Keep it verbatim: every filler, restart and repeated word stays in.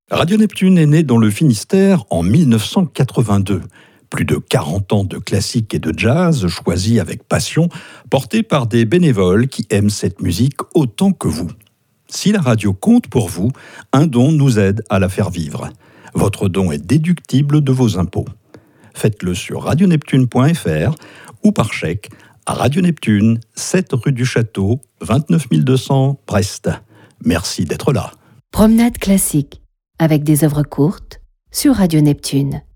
Radio Neptune est né dans le Finistère en mille neuf cent quatre-vingt-deux. Plus de quarante ans de classique et de jazz choisis avec passion, portés par des bénévoles qui aiment cette musique autant que vous. Si la radio compte pour vous, un don nous aide à la faire vivre. Votre don est déductible de vos impôts. Faites-le sur radio neptune point f r ou par chèque à Radio Neptune, sept rue du Château, vingt-neuf mille deux cents, Brest. Merci d'être là. Promenade classique, avec des œuvres courtes, sur Radio Neptune.